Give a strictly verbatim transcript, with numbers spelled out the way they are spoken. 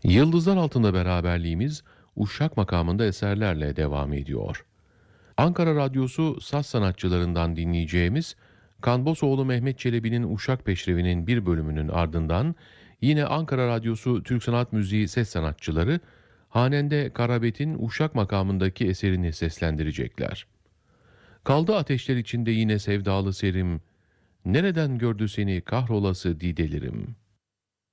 Yıldızlar Altında beraberliğimiz Uşak makamında eserlerle devam ediyor. Ankara Radyosu saz sanatçılarından dinleyeceğimiz Kanbosoğlu Mehmet Çelebi'nin Uşak Peşrevi'nin bir bölümünün ardından yine Ankara Radyosu Türk Sanat Müziği ses sanatçıları Hanende Karabet'in Uşak makamındaki eserini seslendirecekler. Kaldı ateşler içinde yine sevdalı serim, nereden gördü seni kahrolası didelerim.